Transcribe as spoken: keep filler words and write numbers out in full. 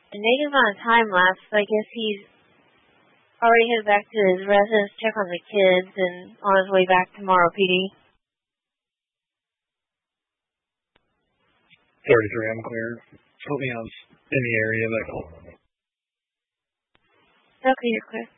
A negative on a time lapse, but I guess he's already headed back to his residence to check on the kids and on his way back tomorrow, P D. thirty-three, I'm clear. Put me on in the area, like. Okay, you're clear.